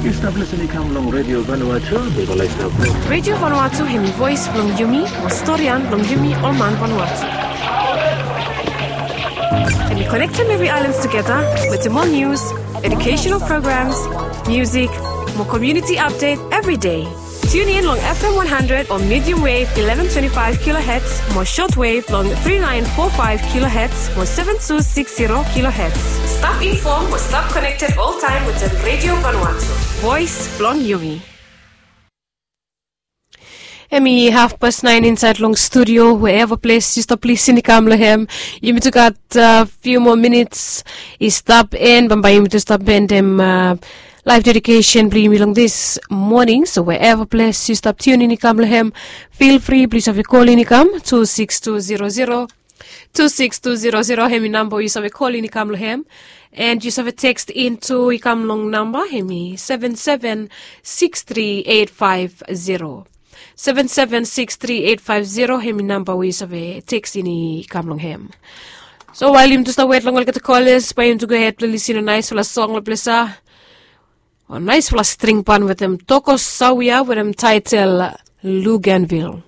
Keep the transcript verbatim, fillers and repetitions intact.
Establish ni kam long Radio Vanuatu, Bibalai Sabo. Radio Vanuatu hemi voice long Yumi, or Storian long Yumi or Man Vanuatu. And we connect Mary Islands together with more news, educational programs, music, more community update every day. Tune in long F M one hundred or medium wave eleven twenty-five kilohertz, more shortwave long thirty-nine forty-five kilohertz, more seventy-two sixty kilohertz. Stop informed or stop connected all time with the Radio Vanuatu. Voice Blong Yumi. Emi half past nine inside long studio, wherever place you stop listening kamlahem. You me to got a few more minutes. You stop in, but you me to stop in them uh, live dedication bring me along this morning. So wherever place you stop tuning in kamlahem, feel free. Please have a call in come two six two zero zero two six two zero zero. Hemi number you have a call in kamlahem. And you have a text into ikam long number hemi seven seven six three eight five zero. seven seven six three eight five zero hemi number we have a text in ikam long hem. So while you just wait long, I'll get the callers. By him to go ahead, listen a nice full song, la plesa. A nice full string pan with them. Toko Sawia with them title Luganville.